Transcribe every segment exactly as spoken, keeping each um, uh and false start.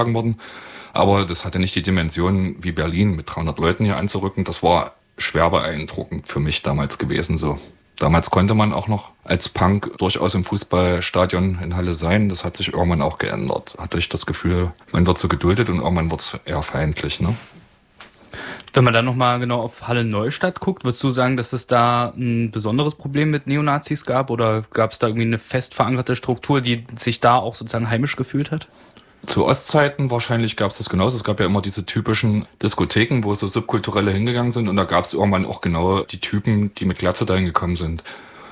geschlagen worden. Aber das hatte nicht die Dimension wie Berlin mit dreihundert Leuten hier anzurücken. Das war schwer beeindruckend für mich damals gewesen so. Damals konnte man auch noch als Punk durchaus im Fußballstadion in Halle sein. Das hat sich irgendwann auch geändert. Hatte ich das Gefühl, man wird so geduldet und irgendwann wird es eher feindlich, ne? Wenn man dann nochmal genau auf Halle Neustadt guckt, würdest du sagen, dass es da ein besonderes Problem mit Neonazis gab? Oder gab es da irgendwie eine fest verankerte Struktur, die sich da auch sozusagen heimisch gefühlt hat? Zu Ostzeiten wahrscheinlich gab es das genauso. Es gab ja immer diese typischen Diskotheken, wo so Subkulturelle hingegangen sind. Und da gab es irgendwann auch genau die Typen, die mit Glatze dahin gekommen sind.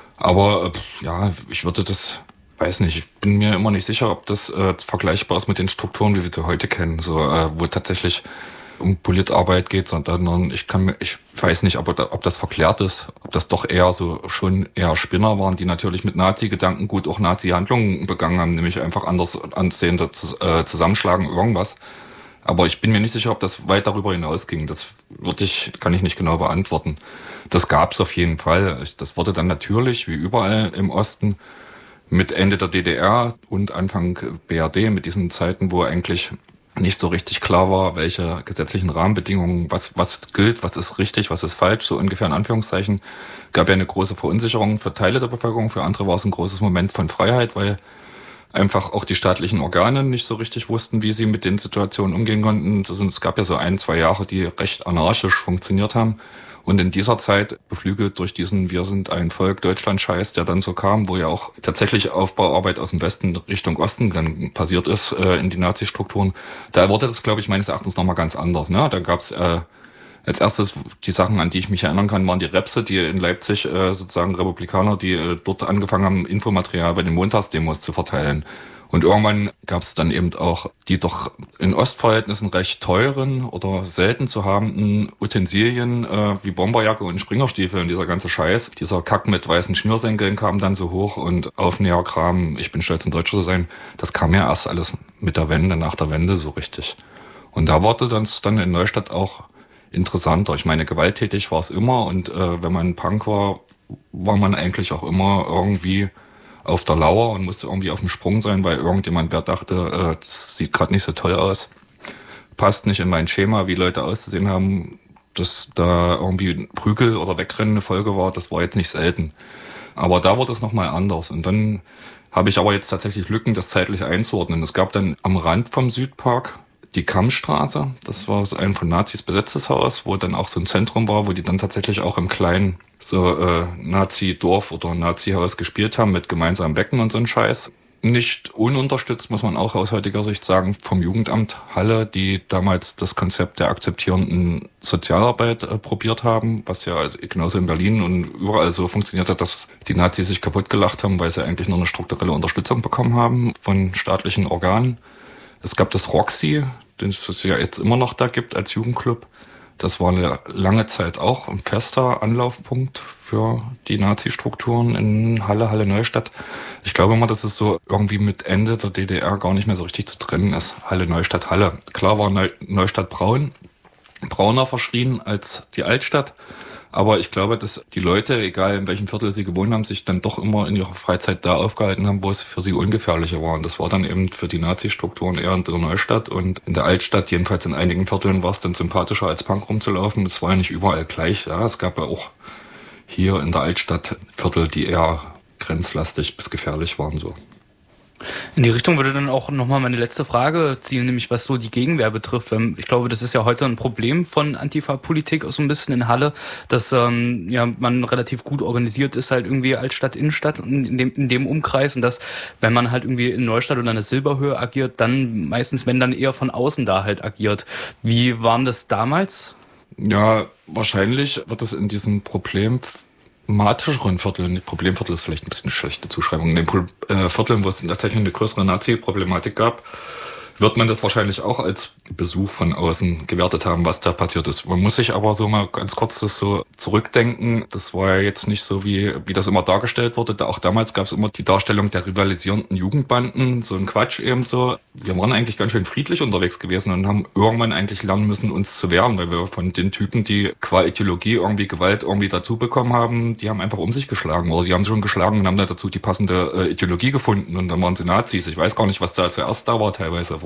Aber ja, ich würde das, weiß nicht, ich bin mir immer nicht sicher, ob das äh, vergleichbar ist mit den Strukturen, wie wir sie heute kennen. So, äh, wo tatsächlich um Politarbeit geht, sondern ich kann mir, ich weiß nicht, ob, ob das verklärt ist, ob das doch eher so schon eher Spinner waren, die natürlich mit Nazi-Gedanken gut auch Nazi-Handlungen begangen haben, nämlich einfach anders ansehende äh, Zusammenschlagen, irgendwas. Aber ich bin mir nicht sicher, ob das weit darüber hinausging. Das würde ich, kann ich nicht genau beantworten. Das gab es auf jeden Fall. Das wurde dann natürlich, wie überall im Osten, mit Ende der D D R und Anfang B R D, mit diesen Zeiten, wo eigentlich nicht so richtig klar war, welche gesetzlichen Rahmenbedingungen, was was gilt, was ist richtig, was ist falsch, so ungefähr in Anführungszeichen, gab ja eine große Verunsicherung für Teile der Bevölkerung, für andere war es ein großes Moment von Freiheit, weil einfach auch die staatlichen Organe nicht so richtig wussten, wie sie mit den Situationen umgehen konnten. Es gab ja so ein, zwei Jahre, die recht anarchisch funktioniert haben. Und in dieser Zeit, beflügelt durch diesen Wir sind ein Volk Deutschland-Scheiß, der dann so kam, wo ja auch tatsächlich Aufbauarbeit aus dem Westen Richtung Osten dann passiert ist äh, in die Nazi-Strukturen, da wurde das, glaube ich, meines Erachtens nochmal ganz anders. Ne? Da gab's äh, als erstes die Sachen, an die ich mich erinnern kann, waren die Repse, die in Leipzig äh, sozusagen Republikaner, die äh, dort angefangen haben, Infomaterial bei den Montagsdemos zu verteilen. Und irgendwann gab es dann eben auch die doch in Ostverhältnissen recht teuren oder selten zu habenden Utensilien äh, wie Bomberjacke und Springerstiefel und dieser ganze Scheiß. Dieser Kack mit weißen Schnürsenkeln kam dann so hoch und Aufnäherkram, ich bin stolz, ein Deutscher zu sein, das kam ja erst alles mit der Wende, nach der Wende so richtig. Und da wurde das dann in Neustadt auch interessanter. Ich meine, gewalttätig war es immer und äh, wenn man Punk war, war man eigentlich auch immer irgendwie auf der Lauer und musste irgendwie auf dem Sprung sein, weil irgendjemand wer dachte, äh, das sieht gerade nicht so toll aus, passt nicht in mein Schema, wie Leute auszusehen haben, dass da irgendwie Prügel oder Wegrennen eine Folge war, das war jetzt nicht selten. Aber da wurde es nochmal anders und dann habe ich aber jetzt tatsächlich Lücken, das zeitlich einzuordnen. Es gab dann am Rand vom Südpark die Kammstraße, das war so ein von Nazis besetztes Haus, wo dann auch so ein Zentrum war, wo die dann tatsächlich auch im kleinen so äh, Nazi-Dorf oder Nazi-Haus gespielt haben mit gemeinsamen Becken und so ein Scheiß. Nicht ununterstützt, muss man auch aus heutiger Sicht sagen, vom Jugendamt Halle, die damals das Konzept der akzeptierenden Sozialarbeit äh, probiert haben, was ja also genauso in Berlin und überall so funktioniert hat, dass die Nazis sich kaputt gelacht haben, weil sie eigentlich nur eine strukturelle Unterstützung bekommen haben von staatlichen Organen. Es gab das Roxy, den es ja jetzt immer noch da gibt als Jugendclub. Das war eine lange Zeit auch ein fester Anlaufpunkt für die Nazi-Strukturen in Halle, Halle Neustadt. Ich glaube immer, dass es so irgendwie mit Ende der D D R gar nicht mehr so richtig zu trennen ist. Halle Neustadt, Halle. Klar war Neu- Neustadt braun, brauner verschrien als die Altstadt. Aber ich glaube, dass die Leute, egal in welchem Viertel sie gewohnt haben, sich dann doch immer in ihrer Freizeit da aufgehalten haben, wo es für sie ungefährlicher war. Und das war dann eben für die Nazi-Strukturen eher in der Neustadt. Und in der Altstadt, jedenfalls in einigen Vierteln, war es dann sympathischer als Punk rumzulaufen. Es war ja nicht überall gleich. Ja, es gab ja auch hier in der Altstadt Viertel, die eher grenzlastig bis gefährlich waren, so. In die Richtung würde dann auch nochmal meine letzte Frage ziehen, nämlich was so die Gegenwehr betrifft. Ich glaube, das ist ja heute ein Problem von Antifa-Politik so ein bisschen in Halle, dass ähm, ja man relativ gut organisiert ist, halt irgendwie als Stadt, Innenstadt in dem, in dem Umkreis und dass, wenn man halt irgendwie in Neustadt oder in der Silberhöhe agiert, dann meistens, wenn dann eher von außen da halt agiert. Wie war das damals? Ja, wahrscheinlich wird es in diesem Problem problematischeren Vierteln, Problemviertel ist vielleicht ein bisschen eine schlechte Zuschreibung, in den Pro- äh, Vierteln, wo es tatsächlich eine größere Nazi-Problematik gab, wird man das wahrscheinlich auch als Besuch von außen gewertet haben, was da passiert ist. Man muss sich aber so mal ganz kurz das so zurückdenken. Das war ja jetzt nicht so, wie wie das immer dargestellt wurde. Da, auch damals gab es immer die Darstellung der rivalisierenden Jugendbanden, so ein Quatsch eben so. Wir waren eigentlich ganz schön friedlich unterwegs gewesen und haben irgendwann eigentlich lernen müssen, uns zu wehren, weil wir von den Typen, die qua Ideologie irgendwie Gewalt irgendwie dazu bekommen haben, die haben einfach um sich geschlagen. Oder die haben schon geschlagen und haben da dazu die passende äh, Ideologie gefunden und dann waren sie Nazis. Ich weiß gar nicht, was da zuerst da war teilweise.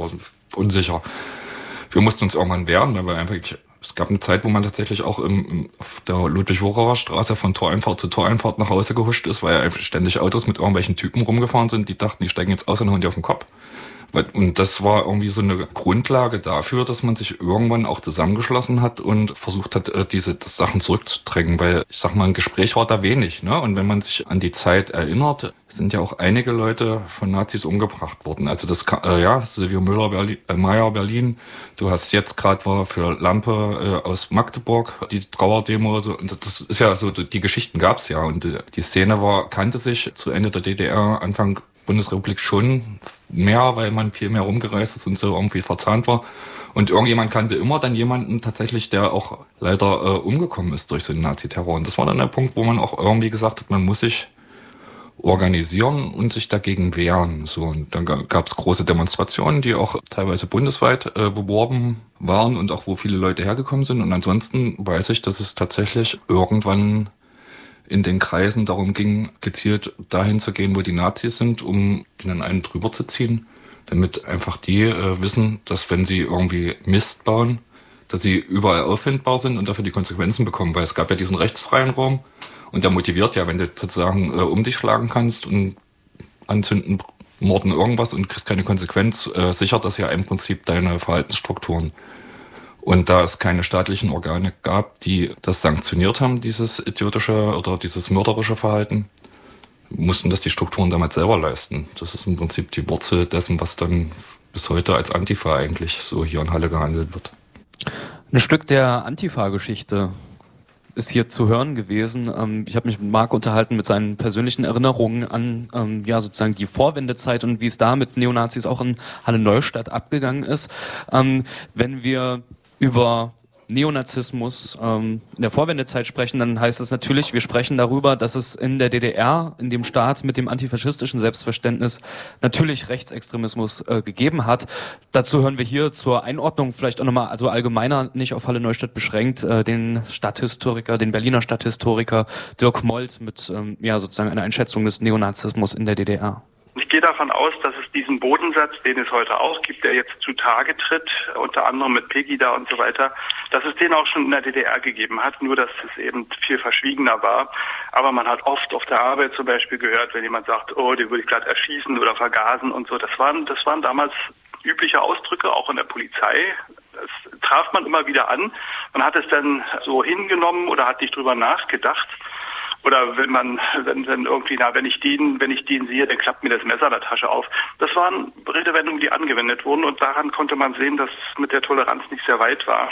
war unsicher. Wir mussten uns irgendwann wehren, weil wir einfach, es gab eine Zeit, wo man tatsächlich auch im, im, auf der Ludwig-Wucherer Straße von Toreinfahrt zu Toreinfahrt nach Hause gehuscht ist, weil ja einfach ständig Autos mit irgendwelchen Typen rumgefahren sind, die dachten, die steigen jetzt aus und hauen die auf den Kopf. Und das war irgendwie so eine Grundlage dafür, dass man sich irgendwann auch zusammengeschlossen hat und versucht hat, diese Sachen zurückzudrängen, weil ich sag mal, ein Gespräch war da wenig, ne? Und wenn man sich an die Zeit erinnert, sind ja auch einige Leute von Nazis umgebracht worden. Also das, äh, ja, Silvio Müller, Berlin, äh, Meyer, Berlin. Du hast jetzt gerade war für Lampe äh, aus Magdeburg die Trauerdemo. So, und das ist ja so, die Geschichten gab's ja. Und die, die Szene war, kannte sich zu Ende der D D R, Anfang Bundesrepublik schon mehr, weil man viel mehr rumgereist ist und so irgendwie verzahnt war. Und irgendjemand kannte immer dann jemanden tatsächlich, der auch leider äh, umgekommen ist durch so den Nazi-Terror. Und das war dann der Punkt, wo man auch irgendwie gesagt hat, man muss sich organisieren und sich dagegen wehren. So, und dann gab es große Demonstrationen, die auch teilweise bundesweit äh, beworben waren und auch wo viele Leute hergekommen sind. Und ansonsten weiß ich, dass es tatsächlich irgendwann in den Kreisen darum ging, gezielt dahin zu gehen, wo die Nazis sind, um ihnen einen drüber zu ziehen, damit einfach die äh, wissen, dass wenn sie irgendwie Mist bauen, dass sie überall auffindbar sind und dafür die Konsequenzen bekommen, weil es gab ja diesen rechtsfreien Raum und der motiviert ja, wenn du sozusagen äh, um dich schlagen kannst und anzünden, morden irgendwas und kriegst keine Konsequenz, äh, sichert das ja im Prinzip deine Verhaltensstrukturen. Und da es keine staatlichen Organe gab, die das sanktioniert haben, dieses idiotische oder dieses mörderische Verhalten, mussten das die Strukturen damals selber leisten. Das ist im Prinzip die Wurzel dessen, was dann bis heute als Antifa eigentlich so hier in Halle gehandelt wird. Ein Stück der Antifa-Geschichte ist hier zu hören gewesen. Ich habe mich mit Marc unterhalten mit seinen persönlichen Erinnerungen an ja sozusagen die Vorwendezeit und wie es da mit Neonazis auch in Halle Neustadt abgegangen ist. Wenn wir über Neonazismus ähm, in der Vorwendezeit sprechen, dann heißt es natürlich, wir sprechen darüber, dass es in der D D R, in dem Staat mit dem antifaschistischen Selbstverständnis natürlich Rechtsextremismus äh, gegeben hat. Dazu hören wir hier zur Einordnung vielleicht auch nochmal, also allgemeiner, nicht auf Halle Neustadt beschränkt, äh, den Stadthistoriker, den Berliner Stadthistoriker Dirk Molt mit ähm, ja sozusagen einer Einschätzung des Neonazismus in der D D R. Ich gehe davon aus, dass es diesen Bodensatz, den es heute auch gibt, der jetzt zutage tritt, unter anderem mit Pegida und so weiter, dass es den auch schon in der D D R gegeben hat, nur dass es eben viel verschwiegener war. Aber man hat oft auf der Arbeit zum Beispiel gehört, wenn jemand sagt, oh, den würde ich glatt erschießen oder vergasen und so. Das waren, das waren damals übliche Ausdrücke, auch in der Polizei. Das traf man immer wieder an. Man hat es dann so hingenommen oder hat nicht drüber nachgedacht. Oder wenn man, wenn, wenn irgendwie, na, wenn ich den, wenn ich den sehe, dann klappt mir das Messer in der Tasche auf. Das waren Redewendungen, die angewendet wurden und daran konnte man sehen, dass es mit der Toleranz nicht sehr weit war.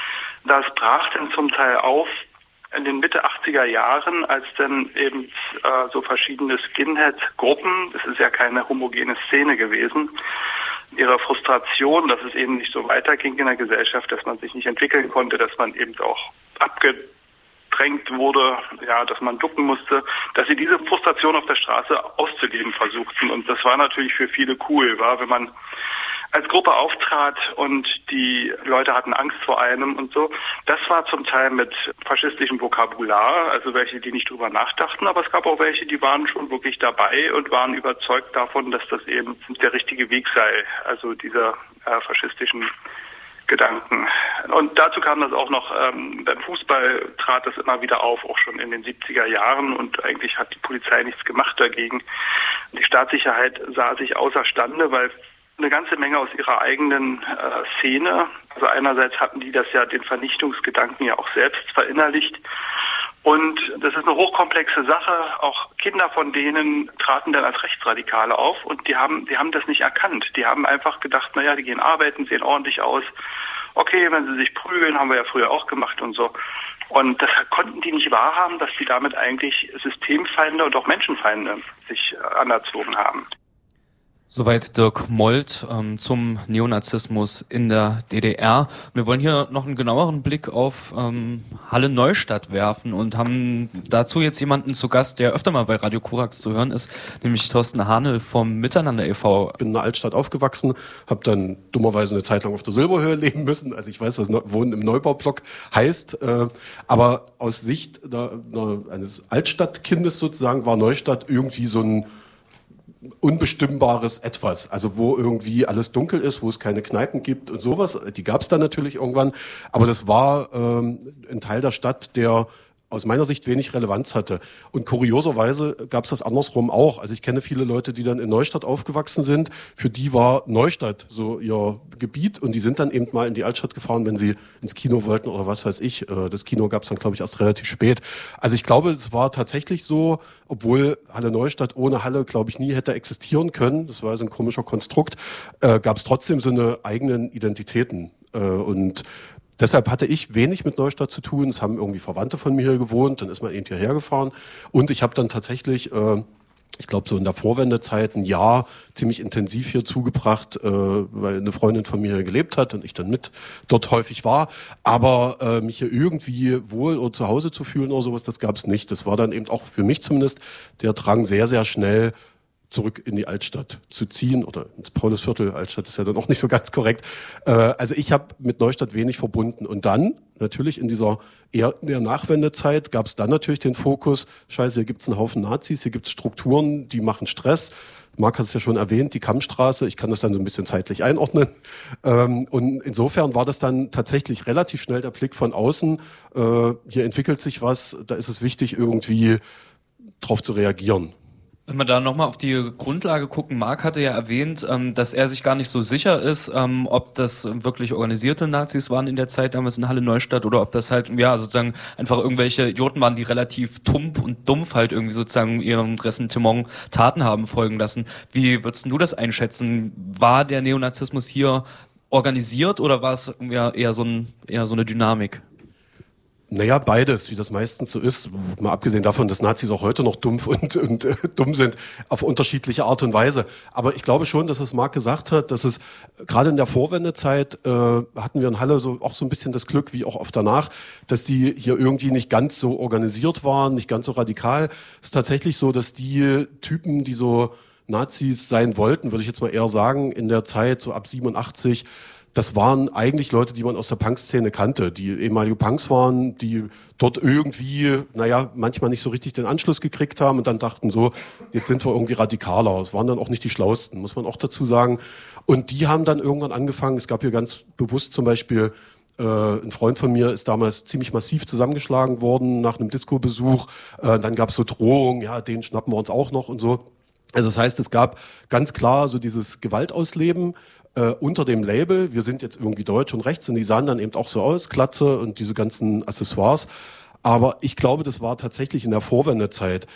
Das brach dann zum Teil auf in den Mitte achtziger Jahren, als dann eben äh, so verschiedene Skinhead-Gruppen, das ist ja keine homogene Szene gewesen, ihre Frustration, dass es eben nicht so weiterging in der Gesellschaft, dass man sich nicht entwickeln konnte, dass man eben auch abge drängt wurde, ja, dass man ducken musste, dass sie diese Frustration auf der Straße auszuleben versuchten. Und das war natürlich für viele cool, war, wenn man als Gruppe auftrat und die Leute hatten Angst vor einem und so. Das war zum Teil mit faschistischem Vokabular, also welche, die nicht drüber nachdachten, aber es gab auch welche, die waren schon wirklich dabei und waren überzeugt davon, dass das eben der richtige Weg sei, also dieser äh, faschistischen Gedanken. Und dazu kam das auch noch, ähm, beim Fußball trat das immer wieder auf, auch schon in den siebziger Jahren und eigentlich hat die Polizei nichts gemacht dagegen. Die Staatssicherheit sah sich außerstande, weil eine ganze Menge aus ihrer eigenen äh, Szene, also einerseits hatten die das ja, den Vernichtungsgedanken ja auch selbst verinnerlicht. Und das ist eine hochkomplexe Sache. Auch Kinder von denen traten dann als Rechtsradikale auf und die haben, die haben das nicht erkannt. Die haben einfach gedacht, naja, die gehen arbeiten, sehen ordentlich aus. Okay, wenn sie sich prügeln, haben wir ja früher auch gemacht und so. Und das konnten die nicht wahrhaben, dass die damit eigentlich Systemfeinde und auch Menschenfeinde sich anerzogen haben. Soweit Dirk Molt ähm, zum Neonazismus in der D D R. Wir wollen hier noch einen genaueren Blick auf ähm, Halle Neustadt werfen und haben dazu jetzt jemanden zu Gast, der öfter mal bei Radio Korax zu hören ist, nämlich Thorsten Hahnel vom Miteinander e V. Ich bin in der Altstadt aufgewachsen, habe dann dummerweise eine Zeit lang auf der Silberhöhe leben müssen. Also ich weiß, was Wohnen im Neubaublock heißt. Äh, aber aus Sicht der, der, eines Altstadtkindes sozusagen war Neustadt irgendwie so ein unbestimmbares Etwas, also wo irgendwie alles dunkel ist, wo es keine Kneipen gibt und sowas. Die gab es dann natürlich irgendwann, aber das war ähm, ein Teil der Stadt, der aus meiner Sicht wenig Relevanz hatte. Und kurioserweise gab es das andersrum auch. Also ich kenne viele Leute, die dann in Neustadt aufgewachsen sind. Für die war Neustadt so ihr Gebiet und die sind dann eben mal in die Altstadt gefahren, wenn sie ins Kino wollten oder was weiß ich. Das Kino gab es dann, glaube ich, erst relativ spät. Also ich glaube, es war tatsächlich so, obwohl Halle Neustadt ohne Halle, glaube ich, nie hätte existieren können. Das war so ein komischer Konstrukt. Äh, gab es trotzdem so eine eigenen Identitäten. Äh, und Deshalb hatte ich wenig mit Neustadt zu tun. Es haben irgendwie Verwandte von mir hier gewohnt, dann ist man eben hierher gefahren. Und ich habe dann tatsächlich, äh, ich glaube so in der Vorwendezeit, ein Jahr ziemlich intensiv hier zugebracht, äh, weil eine Freundin von mir hier gelebt hat und ich dann mit dort häufig war. Aber äh, mich hier irgendwie wohl oder zu Hause zu fühlen oder sowas, das gab es nicht. Das war dann eben auch für mich zumindest der Drang, sehr, sehr schnell zurück in die Altstadt zu ziehen oder ins Paulusviertel. Altstadt ist ja dann auch nicht so ganz korrekt. Äh, also ich habe mit Neustadt wenig verbunden. Und dann natürlich in dieser eher in der Nachwendezeit gab es dann natürlich den Fokus, scheiße, hier gibt's einen Haufen Nazis, hier gibt's Strukturen, die machen Stress. Marc hat es ja schon erwähnt, die Kammstraße, ich kann das dann so ein bisschen zeitlich einordnen. Ähm, und insofern war das dann tatsächlich relativ schnell der Blick von außen. Äh, hier entwickelt sich was, da ist es wichtig, irgendwie drauf zu reagieren. Wenn wir da nochmal auf die Grundlage gucken, Marc hatte ja erwähnt, ähm, dass er sich gar nicht so sicher ist, ähm, ob das wirklich organisierte Nazis waren in der Zeit damals in Halle Neustadt oder ob das halt, ja, sozusagen einfach irgendwelche Idioten waren, die relativ tump und dumpf halt irgendwie sozusagen ihrem Ressentiment Taten haben folgen lassen. Wie würdest du das einschätzen? War der Neonazismus hier organisiert oder war es ja eher so ein, eher so eine Dynamik? Naja, beides, wie das meistens so ist. Mal abgesehen davon, dass Nazis auch heute noch dumpf und, und äh, dumm sind, auf unterschiedliche Art und Weise. Aber ich glaube schon, dass es Marc gesagt hat, dass es gerade in der Vorwendezeit äh, hatten wir in Halle so auch so ein bisschen das Glück, wie auch oft danach, dass die hier irgendwie nicht ganz so organisiert waren, nicht ganz so radikal. Es ist tatsächlich so, dass die Typen, die so Nazis sein wollten, würde ich jetzt mal eher sagen, in der Zeit so ab siebenundachtzig, das waren eigentlich Leute, die man aus der Punk-Szene kannte, die ehemalige Punks waren, die dort irgendwie, naja, manchmal nicht so richtig den Anschluss gekriegt haben und dann dachten so, jetzt sind wir irgendwie radikaler. Es waren dann auch nicht die Schlausten, muss man auch dazu sagen. Und die haben dann irgendwann angefangen, es gab hier ganz bewusst zum Beispiel, äh, ein Freund von mir ist damals ziemlich massiv zusammengeschlagen worden nach einem Disco-Besuch. Äh, dann gab es so Drohungen, ja, den schnappen wir uns auch noch und so. Also das heißt, es gab ganz klar so dieses Gewaltausleben, Äh, unter dem Label, wir sind jetzt irgendwie deutsch und rechts und die sahen dann eben auch so aus, Glatze und diese ganzen Accessoires. Aber ich glaube, das war tatsächlich in der Vorwendezeit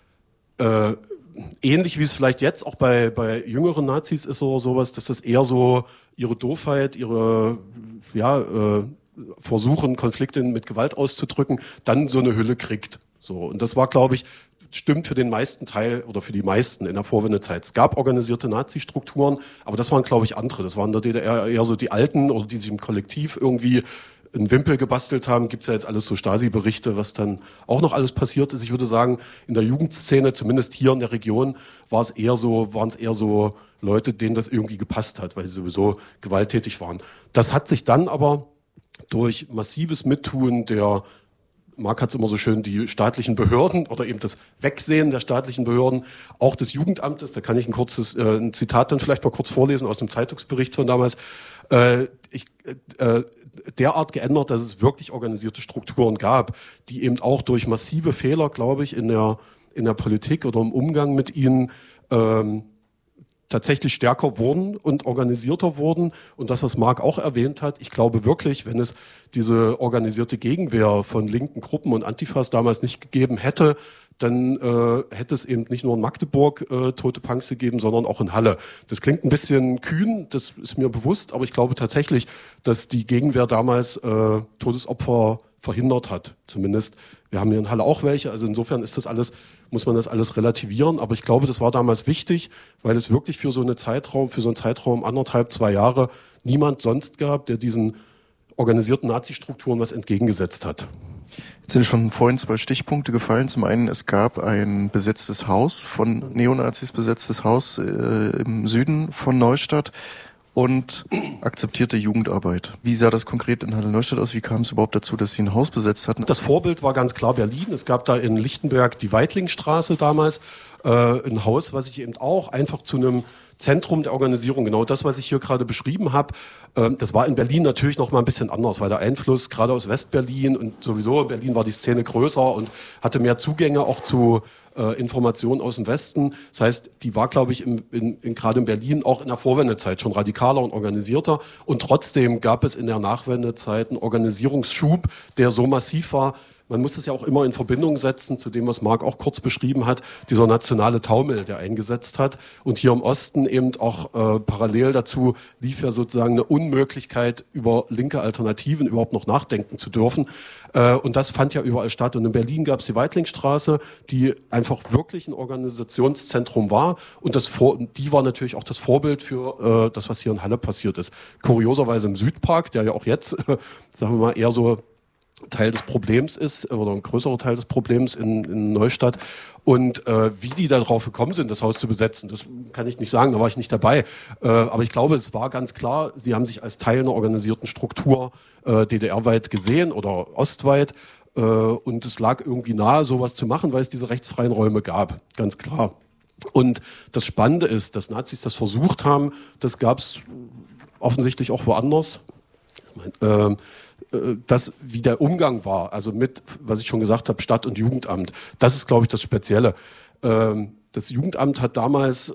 äh, ähnlich wie es vielleicht jetzt auch bei, bei jüngeren Nazis ist oder sowas, dass das eher so ihre Doofheit, ihre ja, äh, Versuchen, Konflikte mit Gewalt auszudrücken, dann so eine Hülle kriegt. So. Und das war, glaube ich, stimmt für den meisten Teil oder für die meisten in der Vorwendezeit. Es gab organisierte Nazi-Strukturen, aber das waren, glaube ich, andere. Das waren in der D D R eher so die Alten oder die sich im Kollektiv irgendwie einen Wimpel gebastelt haben. Gibt's ja jetzt alles so Stasi-Berichte, was dann auch noch alles passiert ist. Ich würde sagen, in der Jugendszene, zumindest hier in der Region, war es eher so, waren es eher so Leute, denen das irgendwie gepasst hat, weil sie sowieso gewalttätig waren. Das hat sich dann aber durch massives Mittun der Marc hat es immer so schön, die staatlichen Behörden oder eben das Wegsehen der staatlichen Behörden, auch des Jugendamtes, da kann ich ein kurzes äh, ein Zitat dann vielleicht mal kurz vorlesen aus dem Zeitungsbericht von damals, äh, ich, äh, derart geändert, dass es wirklich organisierte Strukturen gab, die eben auch durch massive Fehler, glaube ich, in der, in der Politik oder im Umgang mit ihnen ähm, tatsächlich stärker wurden und organisierter wurden. Und das, was Marc auch erwähnt hat, ich glaube wirklich, wenn es diese organisierte Gegenwehr von linken Gruppen und Antifas damals nicht gegeben hätte, dann äh, hätte es eben nicht nur in Magdeburg äh, tote Punks gegeben, sondern auch in Halle. Das klingt ein bisschen kühn, das ist mir bewusst, aber ich glaube tatsächlich, dass die Gegenwehr damals äh, Todesopfer verhindert hat. Zumindest, wir haben hier in Halle auch welche, also insofern ist das alles, muss man das alles relativieren, aber ich glaube, das war damals wichtig, weil es wirklich für so einen Zeitraum, für so einen Zeitraum anderthalb, zwei Jahre niemand sonst gab, der diesen organisierten Nazi-Strukturen was entgegengesetzt hat. Jetzt sind schon vorhin zwei Stichpunkte gefallen. Zum einen, es gab ein besetztes Haus, von Neonazis besetztes Haus äh, im Süden von Neustadt. und akzeptierte Jugendarbeit. Wie sah das konkret in Halle-Neustadt aus? Wie kam es überhaupt dazu, dass Sie ein Haus besetzt hatten? Das Vorbild war ganz klar Berlin. Es gab da in Lichtenberg die Weitlingstraße damals, äh, ein Haus, was sich eben auch einfach zu einem Zentrum der Organisierung, genau das, was ich hier gerade beschrieben habe. Ähm, das war in Berlin natürlich noch mal ein bisschen anders, weil der Einfluss gerade aus Westberlin und sowieso in Berlin war die Szene größer und hatte mehr Zugänge auch zu äh, Informationen aus dem Westen. Das heißt, die war, glaube ich, in, in, in, gerade in Berlin auch in der Vorwendezeit schon radikaler und organisierter. Und trotzdem gab es in der Nachwendezeit einen Organisierungsschub, der so massiv war. Man muss das ja auch immer in Verbindung setzen zu dem, was Marc auch kurz beschrieben hat, dieser nationale Taumel, der eingesetzt hat. Und hier im Osten eben auch äh, parallel dazu lief ja sozusagen eine Unmöglichkeit, über linke Alternativen überhaupt noch nachdenken zu dürfen. Äh, und das fand ja überall statt. Und in Berlin gab es die Weitlingstraße, die einfach wirklich ein Organisationszentrum war. Und das Vor- die war natürlich auch das Vorbild für äh, das, was hier in Halle passiert ist. Kurioserweise im Südpark, der ja auch jetzt, äh, sagen wir mal, eher so Teil des Problems ist oder ein größerer Teil des Problems in, in Neustadt. Und äh, wie die darauf gekommen sind, das Haus zu besetzen, das kann ich nicht sagen, da war ich nicht dabei. Äh, aber ich glaube, es war ganz klar, sie haben sich als Teil einer organisierten Struktur äh, D D R-weit gesehen oder ostweit. Äh, und es lag irgendwie nahe, sowas zu machen, weil es diese rechtsfreien Räume gab, ganz klar. Und das Spannende ist, dass Nazis das versucht haben, das gab es offensichtlich auch woanders. Äh, das, wie der Umgang war, also mit, was ich schon gesagt habe, Stadt- und Jugendamt, das ist, glaube ich, das Spezielle. Das Jugendamt hat damals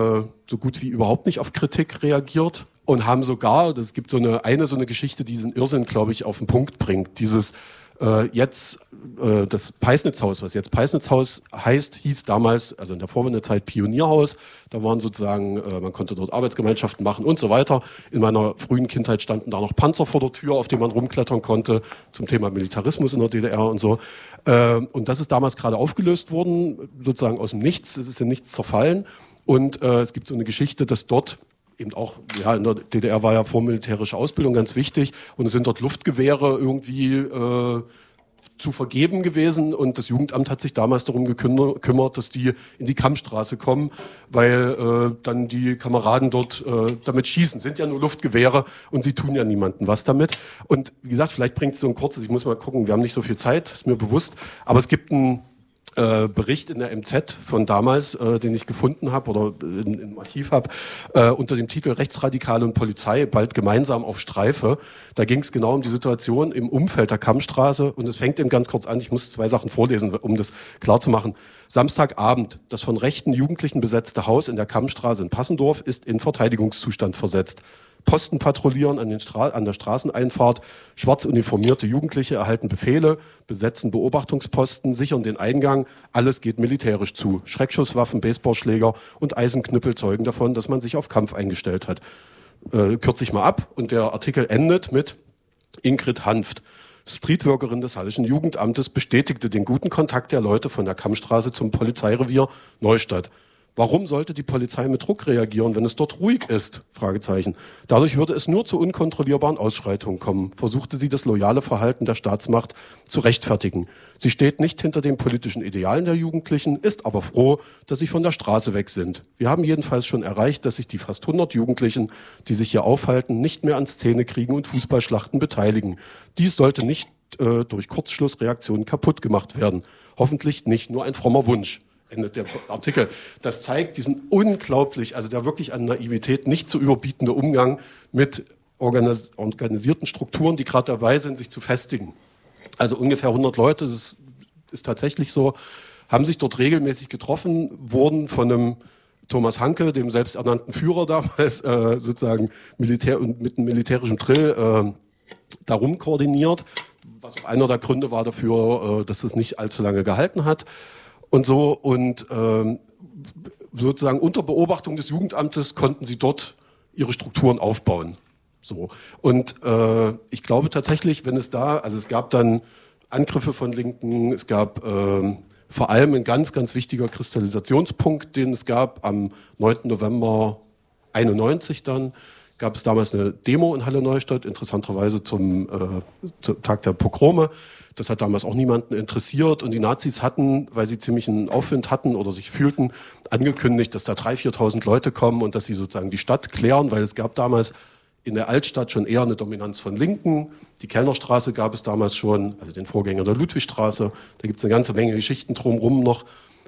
so gut wie überhaupt nicht auf Kritik reagiert und haben sogar, es gibt so eine, eine so eine Geschichte, die diesen Irrsinn, glaube ich, auf den Punkt bringt, dieses äh, jetzt äh, das Peisnitzhaus, was jetzt Peisnitzhaus heißt, hieß damals, also in der Vorwendezeit Pionierhaus. Da waren sozusagen, äh, man konnte dort Arbeitsgemeinschaften machen und so weiter. In meiner frühen Kindheit standen da noch Panzer vor der Tür, auf denen man rumklettern konnte, zum Thema Militarismus in der D D R und so. Äh, und das ist damals gerade aufgelöst worden, sozusagen aus dem Nichts. Es ist in nichts zerfallen. Und äh, es gibt so eine Geschichte, dass dort eben auch, ja, in der D D R war ja vormilitärische Ausbildung ganz wichtig und es sind dort Luftgewehre irgendwie äh, zu vergeben gewesen und das Jugendamt hat sich damals darum gekümmert, dass die in die Kammstraße kommen, weil äh, dann die Kameraden dort äh, damit schießen. Sind ja nur Luftgewehre und sie tun ja niemandem was damit. Und wie gesagt, vielleicht bringt es so ein kurzes, ich muss mal gucken, wir haben nicht so viel Zeit, ist mir bewusst, aber es gibt ein Äh, Bericht in der M Z von damals, äh, den ich gefunden habe oder in, im Archiv habe, äh, unter dem Titel Rechtsradikale und Polizei bald gemeinsam auf Streife. Da ging es genau um die Situation im Umfeld der Kammstraße und es fängt eben ganz kurz an, ich muss zwei Sachen vorlesen, um das klar zu machen. Samstagabend, das von rechten Jugendlichen besetzte Haus in der Kammstraße in Passendorf ist in Verteidigungszustand versetzt. Posten patrouillieren an, den Stra- an der Straßeneinfahrt, schwarz uniformierte Jugendliche erhalten Befehle, besetzen Beobachtungsposten, sichern den Eingang, alles geht militärisch zu. Schreckschusswaffen, Baseballschläger und Eisenknüppel zeugen davon, dass man sich auf Kampf eingestellt hat. Äh, kürze ich mal ab und der Artikel endet mit Ingrid Hanft. Streetworkerin des Hallischen Jugendamtes bestätigte den guten Kontakt der Leute von der Kammstraße zum Polizeirevier Neustadt. Warum sollte die Polizei mit Druck reagieren, wenn es dort ruhig ist? Fragezeichen. Dadurch würde es nur zu unkontrollierbaren Ausschreitungen kommen, versuchte sie das loyale Verhalten der Staatsmacht zu rechtfertigen. Sie steht nicht hinter den politischen Idealen der Jugendlichen, ist aber froh, dass sie von der Straße weg sind. Wir haben jedenfalls schon erreicht, dass sich die fast hundert Jugendlichen, die sich hier aufhalten, nicht mehr an Szenekriegen und Fußballschlachten beteiligen. Dies sollte nicht äh, durch Kurzschlussreaktionen kaputt gemacht werden. Hoffentlich nicht nur ein frommer Wunsch. Endet der Artikel. Das zeigt diesen unglaublich, also der wirklich an Naivität nicht zu überbietende Umgang mit organis- organisierten Strukturen, die gerade dabei sind, sich zu festigen. Also ungefähr hundert Leute, das ist, ist tatsächlich so, haben sich dort regelmäßig getroffen, wurden von einem Thomas Hanke, dem selbsternannten Führer damals, äh, sozusagen Militär und mit einem militärischen Drill äh, darum koordiniert, was auch einer der Gründe war dafür, äh, dass es nicht allzu lange gehalten hat. Und so, und ähm, sozusagen unter Beobachtung des Jugendamtes konnten sie dort ihre Strukturen aufbauen. So. Und äh, ich glaube tatsächlich, wenn es da, also es gab dann Angriffe von Linken, es gab äh, vor allem ein ganz, ganz wichtiger Kristallisationspunkt, den es gab am neunten November einundneunzig dann, gab es damals eine Demo in Halle Neustadt, interessanterweise zum, äh, zum Tag der Pogrome. Das hat damals auch niemanden interessiert und die Nazis hatten, weil sie ziemlich einen Aufwind hatten oder sich fühlten, angekündigt, dass da dreitausend, viertausend Leute kommen und dass sie sozusagen die Stadt klären, weil es gab damals in der Altstadt schon eher eine Dominanz von Linken. Die Kellnerstraße gab es damals schon, also den Vorgänger der Ludwigstraße. Da gibt es eine ganze Menge Geschichten drumherum noch.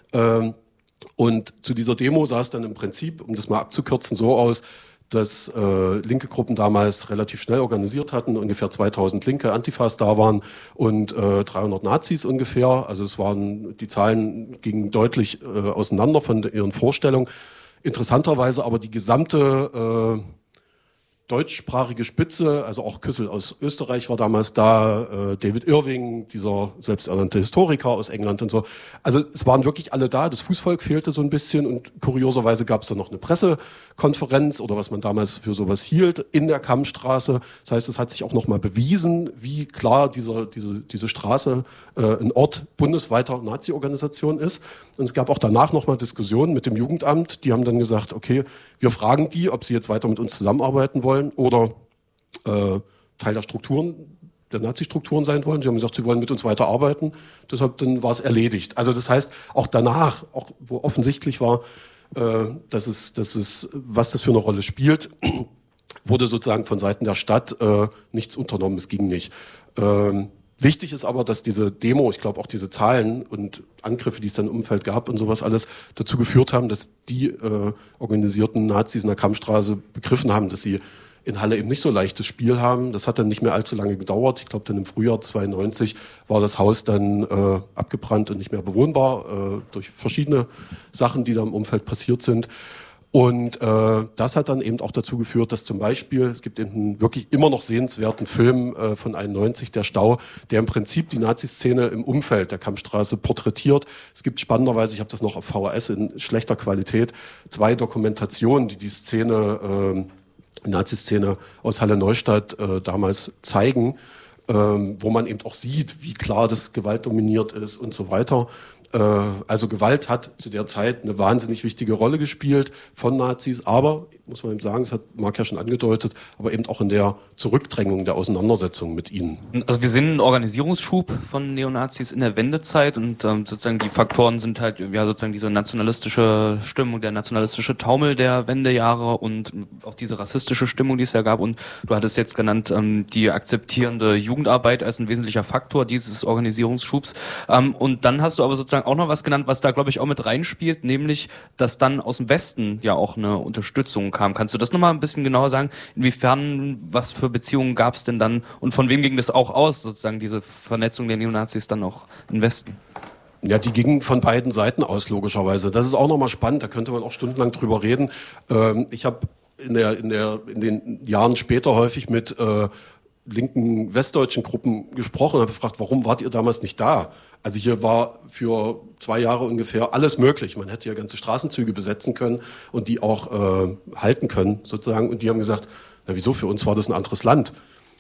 Und zu dieser Demo sah es dann im Prinzip, um das mal abzukürzen, so aus, dass äh, linke Gruppen damals relativ schnell organisiert hatten, ungefähr zweitausend linke Antifas da waren und äh, dreihundert Nazis ungefähr. Also es waren, die Zahlen gingen deutlich äh, auseinander von ihren Vorstellungen. Interessanterweise aber die gesamte äh, deutschsprachige Spitze, also auch Küssel aus Österreich war damals da, äh, David Irving, dieser selbsternannte Historiker aus England und so. Also es waren wirklich alle da, das Fußvolk fehlte so ein bisschen und kurioserweise gab es dann noch eine Pressekonferenz oder was man damals für sowas hielt in der Kammstraße. Das heißt, es hat sich auch nochmal bewiesen, wie klar diese, diese, diese Straße äh, ein Ort bundesweiter Nazi-Organisation ist. Und es gab auch danach nochmal Diskussionen mit dem Jugendamt, die haben dann gesagt, okay, wir fragen die, ob sie jetzt weiter mit uns zusammenarbeiten wollen oder äh, Teil der Strukturen, der Nazi-Strukturen sein wollen. Sie haben gesagt, sie wollen mit uns weiter arbeiten. Deshalb dann war es erledigt. Also das heißt, auch danach, auch wo offensichtlich war, äh, dass es, dass es, was das für eine Rolle spielt, wurde sozusagen von Seiten der Stadt äh, nichts unternommen. Es ging nicht. Ähm, Wichtig ist aber, dass diese Demo, ich glaube auch diese Zahlen und Angriffe, die es dann im Umfeld gab und sowas alles, dazu geführt haben, dass die äh, organisierten Nazis in der Kammstraße begriffen haben, dass sie in Halle eben nicht so leichtes Spiel haben. Das hat dann nicht mehr allzu lange gedauert. Ich glaube, dann im Frühjahr zweiundneunzig war das Haus dann äh, abgebrannt und nicht mehr bewohnbar äh, durch verschiedene Sachen, die da im Umfeld passiert sind. Und äh, das hat dann eben auch dazu geführt, dass zum Beispiel, es gibt eben einen wirklich immer noch sehenswerten Film äh, von einundneunzig, Der Stau, der im Prinzip die Nazi-Szene im Umfeld der Kammstraße porträtiert. Es gibt spannenderweise, ich habe das noch auf V H S in schlechter Qualität, zwei Dokumentationen, die die Szene, äh, die Nazi-Szene aus Halle Neustadt äh, damals zeigen, äh, wo man eben auch sieht, wie klar das gewaltdominiert ist und so weiter. Also Gewalt hat zu der Zeit eine wahnsinnig wichtige Rolle gespielt von Nazis, aber, muss man eben sagen, das hat Marc ja schon angedeutet, aber eben auch in der Zurückdrängung der Auseinandersetzung mit ihnen. Also wir sehen einen Organisierungsschub von Neonazis in der Wendezeit und ähm, sozusagen die Faktoren sind halt ja sozusagen diese nationalistische Stimmung, der nationalistische Taumel der Wendejahre und auch diese rassistische Stimmung, die es ja gab, und du hattest jetzt genannt ähm, die akzeptierende Jugendarbeit als ein wesentlicher Faktor dieses Organisierungsschubs, ähm, und dann hast du aber sozusagen auch noch was genannt, was da, glaube ich, auch mit reinspielt, nämlich, dass dann aus dem Westen ja auch eine Unterstützung kam. Kannst du das nochmal ein bisschen genauer sagen? Inwiefern, was für Beziehungen gab es denn dann und von wem ging das auch aus, sozusagen diese Vernetzung der Neonazis dann auch im Westen? Ja, die gingen von beiden Seiten aus, logischerweise. Das ist auch nochmal spannend, da könnte man auch stundenlang drüber reden. Ähm, ich habe in der, in der, in den Jahren später häufig mit äh, linken westdeutschen Gruppen gesprochen und habe gefragt, warum wart ihr damals nicht da? Also hier war für zwei Jahre ungefähr alles möglich. Man hätte ja ganze Straßenzüge besetzen können und die auch äh, halten können, sozusagen. Und die haben gesagt, na wieso, für uns war das ein anderes Land.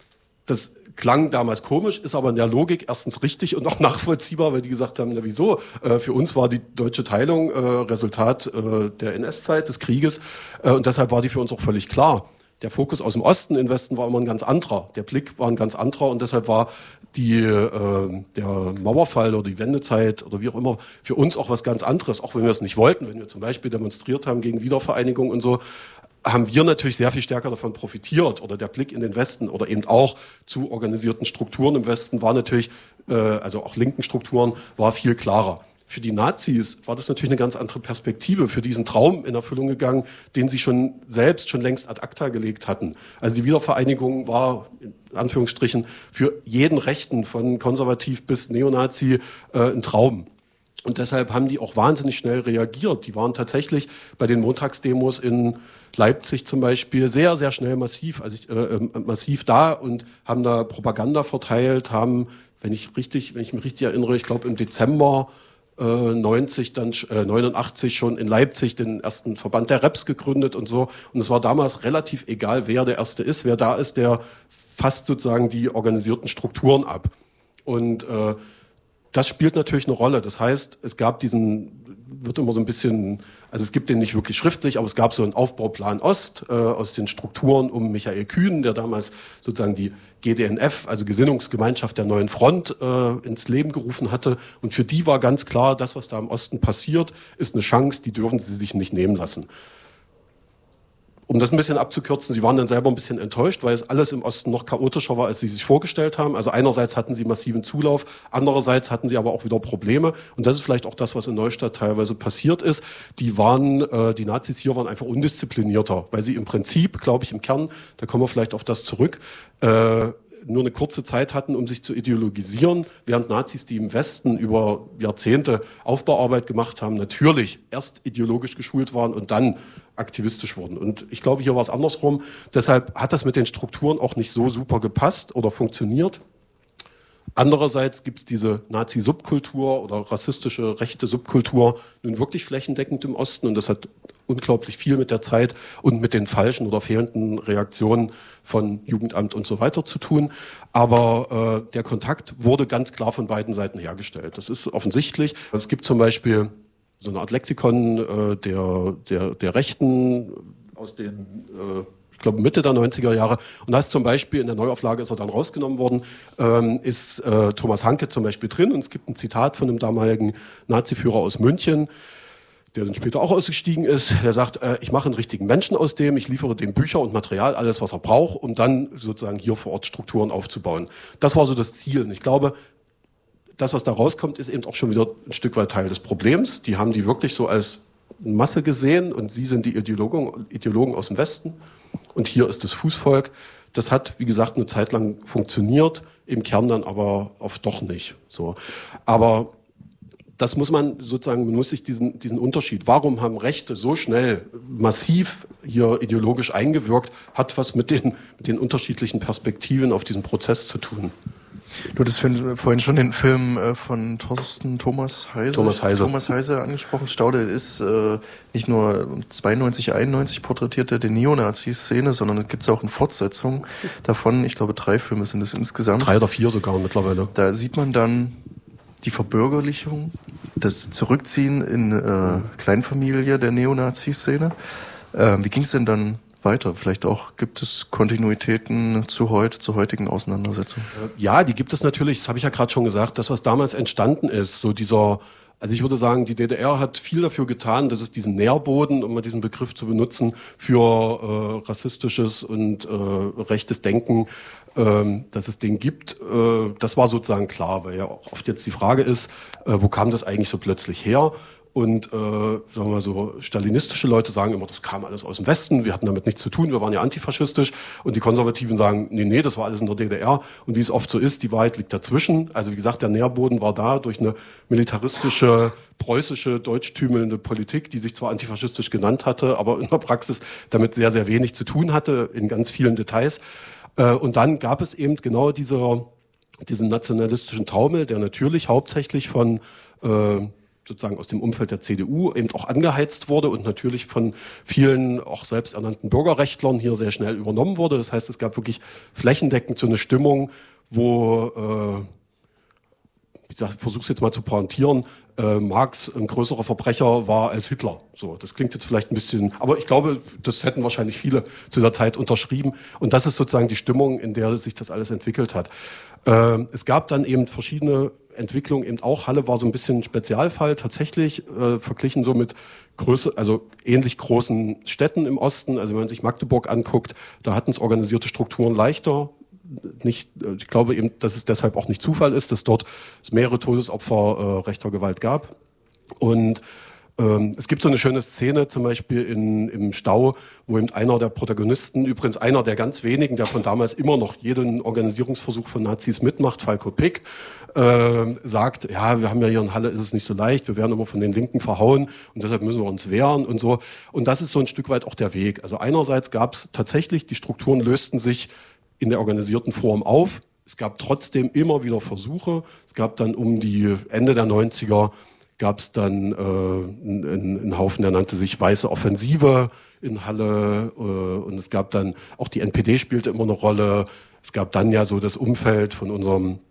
Das klang damals komisch, ist aber in der Logik erstens richtig und auch nachvollziehbar, weil die gesagt haben, na wieso, äh, für uns war die deutsche Teilung äh, Resultat äh, der N S-Zeit, des Krieges, äh, und deshalb war die für uns auch völlig klar. Der Fokus aus dem Osten in den Westen war immer ein ganz anderer. Der Blick war ein ganz anderer und deshalb war die, äh, der Mauerfall oder die Wendezeit oder wie auch immer für uns auch was ganz anderes. Auch wenn wir es nicht wollten, wenn wir zum Beispiel demonstriert haben gegen Wiedervereinigung und so, haben wir natürlich sehr viel stärker davon profitiert. Oder der Blick in den Westen oder eben auch zu organisierten Strukturen im Westen war natürlich, äh, also auch linken Strukturen, war viel klarer. Für die Nazis war das natürlich eine ganz andere Perspektive, für diesen Traum in Erfüllung gegangen, den sie schon selbst schon längst ad acta gelegt hatten. Also die Wiedervereinigung war, in Anführungsstrichen, für jeden Rechten, von konservativ bis Neonazi, äh, ein Traum. Und deshalb haben die auch wahnsinnig schnell reagiert. Die waren tatsächlich bei den Montagsdemos in Leipzig zum Beispiel sehr, sehr schnell massiv, also äh, massiv da und haben da Propaganda verteilt, haben, wenn ich richtig, wenn ich mich richtig erinnere, ich glaube im Dezember neunzig, dann äh, neunundachtzig schon in Leipzig den ersten Verband der Reps gegründet und so. Und es war damals relativ egal, wer der Erste ist. Wer da ist, der fasst sozusagen die organisierten Strukturen ab. Und äh, das spielt natürlich eine Rolle. Das heißt, es gab diesen wird immer so ein bisschen, also es gibt den nicht wirklich schriftlich, aber es gab so einen Aufbauplan Ost äh, aus den Strukturen um Michael Kühn, der damals sozusagen die G D N F, also Gesinnungsgemeinschaft der Neuen Front, äh, ins Leben gerufen hatte. Und für die war ganz klar, das, was da im Osten passiert, ist eine Chance, die dürfen sie sich nicht nehmen lassen. Um das ein bisschen abzukürzen, sie waren dann selber ein bisschen enttäuscht, weil es alles im Osten noch chaotischer war, als sie sich vorgestellt haben. Also einerseits hatten sie massiven Zulauf, andererseits hatten sie aber auch wieder Probleme. Und das ist vielleicht auch das, was in Neustadt teilweise passiert ist. Die waren, äh, die Nazis hier waren einfach undisziplinierter, weil sie im Prinzip, glaube ich, im Kern, da kommen wir vielleicht auf das zurück, äh, nur eine kurze Zeit hatten, um sich zu ideologisieren, während Nazis, die im Westen über Jahrzehnte Aufbauarbeit gemacht haben, natürlich erst ideologisch geschult waren und dann aktivistisch wurden. Und ich glaube, hier war es andersrum. Deshalb hat das mit den Strukturen auch nicht so super gepasst oder funktioniert. Andererseits gibt es diese Nazi-Subkultur oder rassistische rechte Subkultur nun wirklich flächendeckend im Osten und das hat unglaublich viel mit der Zeit und mit den falschen oder fehlenden Reaktionen von Jugendamt und so weiter zu tun. Aber äh, der Kontakt wurde ganz klar von beiden Seiten hergestellt. Das ist offensichtlich. Es gibt zum Beispiel so eine Art Lexikon äh, der, der, der Rechten aus den äh, ich glaube Mitte der neunziger Jahre. Und da ist zum Beispiel, in der Neuauflage ist er dann rausgenommen worden, ähm, ist äh, Thomas Hanke zum Beispiel drin. Und es gibt ein Zitat von dem damaligen Naziführer aus München, der dann später auch ausgestiegen ist. Der sagt, äh, ich mache einen richtigen Menschen aus dem, ich liefere dem Bücher und Material, alles, was er braucht, um dann sozusagen hier vor Ort Strukturen aufzubauen. Das war so das Ziel. Und ich glaube, das, was da rauskommt, ist eben auch schon wieder ein Stück weit Teil des Problems. Die haben die wirklich so als Masse gesehen und sie sind die Ideologen, Ideologen aus dem Westen. Und hier ist das Fußvolk. Das hat, wie gesagt, eine Zeit lang funktioniert, im Kern dann aber oft doch nicht. So. Aber das muss man sozusagen, man muss sich diesen, diesen Unterschied, warum haben Rechte so schnell massiv hier ideologisch eingewirkt, hat was mit den, mit den unterschiedlichen Perspektiven auf diesen Prozess zu tun. Du hattest vorhin schon den Film von Thorsten Thomas Heise, Thomas Heise. Thomas Heise angesprochen. Staude ist äh, nicht nur zweiundneunzig, einundneunzig porträtierte die Neonazi-Szene, sondern es gibt auch eine Fortsetzung davon. Ich glaube, drei Filme sind es insgesamt. Drei oder vier sogar mittlerweile. Da sieht man dann die Verbürgerlichung, das Zurückziehen in äh, Kleinfamilie der Neonazi-Szene. Äh, wie ging es denn dann weiter? Vielleicht auch, gibt es Kontinuitäten zu heute, zur heutigen Auseinandersetzung? Ja, die gibt es natürlich, das habe ich ja gerade schon gesagt, das, was damals entstanden ist, so dieser, also ich würde sagen, die D D R hat viel dafür getan, dass es diesen Nährboden, um mal diesen Begriff zu benutzen, für äh, rassistisches und äh, rechtes Denken, äh, dass es den gibt. Äh, das war sozusagen klar, weil ja auch oft jetzt die Frage ist, äh, wo kam das eigentlich so plötzlich her? Und äh, sagen wir mal so, stalinistische Leute sagen immer, das kam alles aus dem Westen, wir hatten damit nichts zu tun, wir waren ja antifaschistisch. Und die Konservativen sagen, nee, nee, das war alles in der D D R. Und wie es oft so ist, die Wahrheit liegt dazwischen. Also wie gesagt, der Nährboden war da durch eine militaristische, preußische, deutschtümelnde Politik, die sich zwar antifaschistisch genannt hatte, aber in der Praxis damit sehr, sehr wenig zu tun hatte, in ganz vielen Details. Äh, und dann gab es eben genau diese, diesen nationalistischen Taumel, der natürlich hauptsächlich von äh, sozusagen aus dem Umfeld der C D U eben auch angeheizt wurde und natürlich von vielen auch selbsternannten Bürgerrechtlern hier sehr schnell übernommen wurde. Das heißt, es gab wirklich flächendeckend so eine Stimmung, wo, äh, ich versuche es jetzt mal zu pointieren, äh, Marx ein größerer Verbrecher war als Hitler. So, das klingt jetzt vielleicht ein bisschen, aber ich glaube, das hätten wahrscheinlich viele zu der Zeit unterschrieben. Und das ist sozusagen die Stimmung, in der sich das alles entwickelt hat. Äh, es gab dann eben verschiedene Entwicklung eben auch. Halle war so ein bisschen ein Spezialfall, tatsächlich äh, verglichen so mit Größe, also ähnlich großen Städten im Osten. Also wenn man sich Magdeburg anguckt, da hatten es organisierte Strukturen leichter. Nicht, ich glaube eben, dass es deshalb auch nicht Zufall ist, dass dort es mehrere Todesopfer äh, rechter Gewalt gab. Und ähm, es gibt so eine schöne Szene zum Beispiel in, im Stau, wo eben einer der Protagonisten, übrigens einer der ganz wenigen, der von damals immer noch jeden Organisierungsversuch von Nazis mitmacht, Falko Pick, äh, sagt, ja, wir haben ja hier in Halle, ist es nicht so leicht, wir werden immer von den Linken verhauen und deshalb müssen wir uns wehren und so. Und das ist so ein Stück weit auch der Weg. Also einerseits gab es tatsächlich, die Strukturen lösten sich in der organisierten Form auf. Es gab trotzdem immer wieder Versuche. Es gab dann um die Ende der neunziger gab es dann äh, einen, einen Haufen, der nannte sich Weiße Offensive in Halle. Äh, und es gab dann, auch die N P D spielte immer eine Rolle. Es gab dann ja so das Umfeld von unserem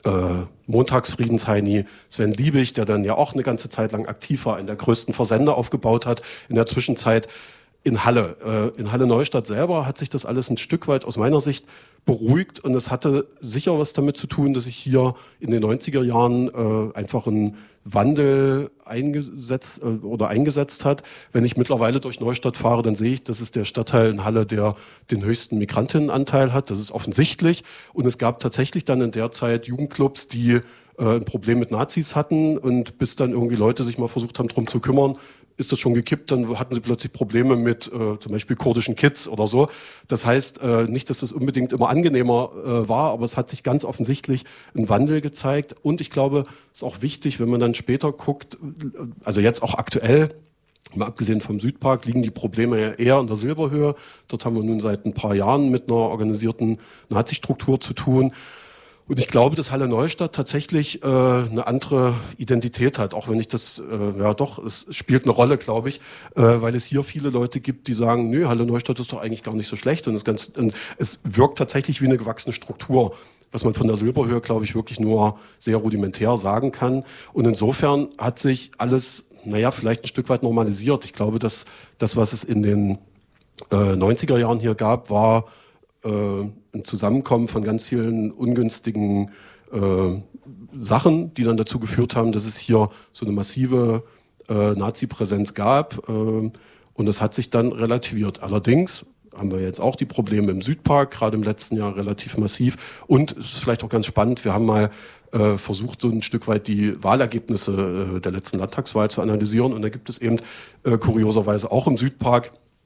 äh, Montagsfriedensheini Sven Liebig, der dann ja auch eine ganze Zeit lang aktiv war, in der größten Versender aufgebaut hat. In der Zwischenzeit in Halle. Äh, in Halle-Neustadt selber hat sich das alles ein Stück weit aus meiner Sicht beruhigt und es hatte sicher was damit zu tun, dass sich hier in den neunziger Jahren äh, einfach ein Wandel eingesetzt äh, oder eingesetzt hat. Wenn ich mittlerweile durch Neustadt fahre, dann sehe ich, das ist der Stadtteil in Halle, der den höchsten Migrantinnenanteil hat. Das ist offensichtlich. Und es gab tatsächlich dann in der Zeit Jugendclubs, die äh, ein Problem mit Nazis hatten und bis dann irgendwie Leute sich mal versucht haben, drum zu kümmern, ist das schon gekippt, dann hatten sie plötzlich Probleme mit äh, zum Beispiel kurdischen Kids oder so. Das heißt, äh, nicht, dass das unbedingt immer angenehmer äh, war, aber es hat sich ganz offensichtlich ein Wandel gezeigt. Und ich glaube, es ist auch wichtig, wenn man dann später guckt, also jetzt auch aktuell, mal abgesehen vom Südpark, liegen die Probleme ja eher in der Silberhöhe. Dort haben wir nun seit ein paar Jahren mit einer organisierten Nazi-Struktur zu tun. Und ich glaube, dass Halle-Neustadt tatsächlich äh, eine andere Identität hat, auch wenn ich das, äh, ja doch, es spielt eine Rolle, glaube ich, äh, weil es hier viele Leute gibt, die sagen, nö, Halle-Neustadt ist doch eigentlich gar nicht so schlecht und es, ganz, und es wirkt tatsächlich wie eine gewachsene Struktur, was man von der Silberhöhe, glaube ich, wirklich nur sehr rudimentär sagen kann. Und insofern hat sich alles, naja, vielleicht ein Stück weit normalisiert. Ich glaube, dass das, was es in den äh, neunziger Jahren hier gab, war ein Zusammenkommen von ganz vielen ungünstigen äh, Sachen, die dann dazu geführt haben, dass es hier so eine massive äh, Nazi-Präsenz gab. Äh, und das hat sich dann relativiert. Allerdings haben wir jetzt auch die Probleme im Südpark, gerade im letzten Jahr relativ massiv. Und es ist vielleicht auch ganz spannend, wir haben mal äh, versucht, so ein Stück weit die Wahlergebnisse äh, der letzten Landtagswahl zu analysieren. Und da gibt es eben äh, kurioserweise auch im Südpark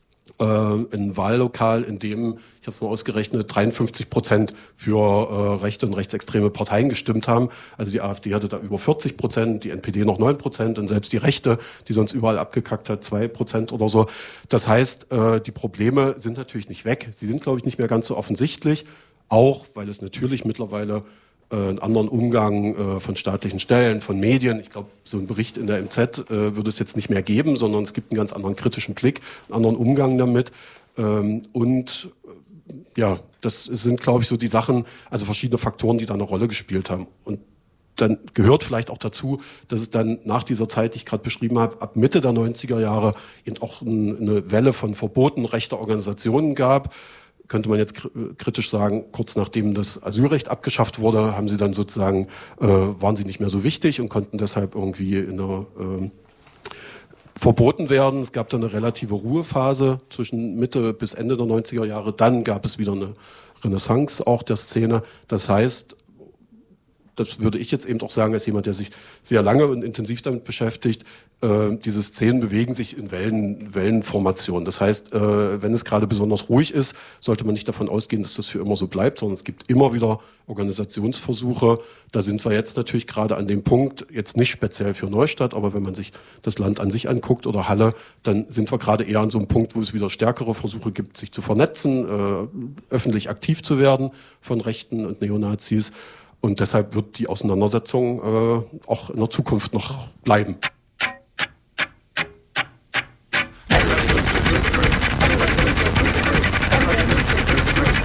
ein Wahllokal, in dem, ich habe es mal ausgerechnet, dreiundfünfzig Prozent für äh, rechte und rechtsextreme Parteien gestimmt haben. Also die AfD hatte da über vierzig Prozent, die N P D noch neun Prozent und selbst die Rechte, die sonst überall abgekackt hat, zwei Prozent oder so. Das heißt, äh, die Probleme sind natürlich nicht weg. Sie sind, glaube ich, nicht mehr ganz so offensichtlich, auch weil es natürlich mittlerweile einen anderen Umgang äh, von staatlichen Stellen, von Medien. Ich glaube, so ein Bericht in der M Z äh, würde es jetzt nicht mehr geben, sondern es gibt einen ganz anderen kritischen Blick, einen anderen Umgang damit. Ähm, und äh, ja, das sind, glaube ich, so die Sachen, also verschiedene Faktoren, die da eine Rolle gespielt haben. Und dann gehört vielleicht auch dazu, dass es dann nach dieser Zeit, die ich gerade beschrieben habe, ab Mitte der neunziger Jahre eben auch ein, eine Welle von Verboten rechter Organisationen gab. Könnte man jetzt kritisch sagen, kurz nachdem das Asylrecht abgeschafft wurde, haben sie dann sozusagen, äh, waren sie nicht mehr so wichtig und konnten deshalb irgendwie in einer, äh, verboten werden. Es gab dann eine relative Ruhephase zwischen Mitte bis Ende der neunziger Jahre. Dann gab es wieder eine Renaissance auch der Szene. Das heißt, das würde ich jetzt eben auch sagen, als jemand, der sich sehr lange und intensiv damit beschäftigt, äh, diese Szenen bewegen sich in Wellen, Wellenformationen. Das heißt, äh, wenn es gerade besonders ruhig ist, sollte man nicht davon ausgehen, dass das für immer so bleibt, sondern es gibt immer wieder Organisationsversuche. Da sind wir jetzt natürlich gerade an dem Punkt, jetzt nicht speziell für Neustadt, aber wenn man sich das Land an sich anguckt oder Halle, dann sind wir gerade eher an so einem Punkt, wo es wieder stärkere Versuche gibt, sich zu vernetzen, äh, öffentlich aktiv zu werden von Rechten und Neonazis. Und deshalb wird die Auseinandersetzung äh, auch in der Zukunft noch bleiben.